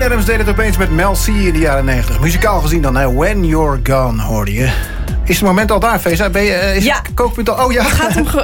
Adams deed het opeens met Mel C in de jaren 90. Muzikaal gezien dan, When You're Gone, hoorde je. Is het moment al daar, Feza? Is het kookpunt al? Oh ja.